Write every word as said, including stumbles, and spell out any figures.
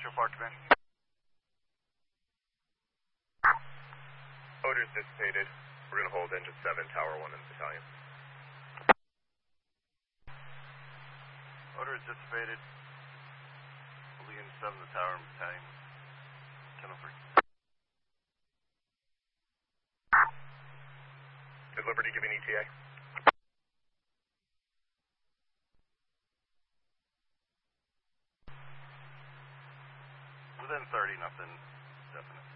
Metro Park Command. Odors dissipated. We're going to hold engine seven, Tower one, and battalion. Odor is dissipated. Holding in seven, the tower and battalion. ten oh three. Is Liberty giving E T A? Within thirty, nothing definite.